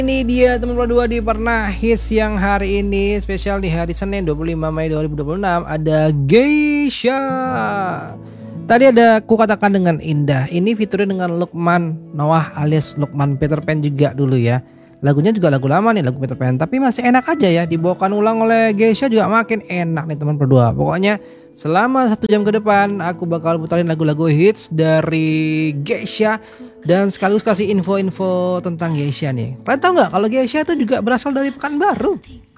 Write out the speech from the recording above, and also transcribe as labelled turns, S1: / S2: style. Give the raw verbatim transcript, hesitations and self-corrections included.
S1: Ini dia teman berdua di Pernah Hits yang hari ini spesial di hari Senin dua puluh lima Mei dua ribu dua puluh enam ada Geisha. Tadi ada Ku Katakan Dengan Indah. Ini fiturnya dengan Lukman Noah alias Lukman Peter Pan juga dulu ya. Lagunya juga lagu lama nih, lagu Peter Pan, tapi masih enak aja ya, dibawakan ulang oleh Geisha juga makin enak nih teman berdua. Pokoknya selama satu jam ke depan aku bakal puterin lagu-lagu hits dari Geisha dan sekaligus kasih info-info tentang Geisha nih. Kalian tahu nggak kalau Geisha itu juga berasal dari Pekanbaru?